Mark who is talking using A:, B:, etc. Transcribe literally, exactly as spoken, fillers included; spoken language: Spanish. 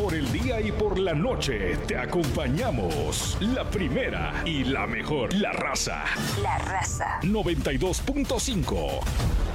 A: Por el día y por la noche te acompañamos. La primera y la mejor. La Raza.
B: La Raza.
A: noventa y dos punto cinco.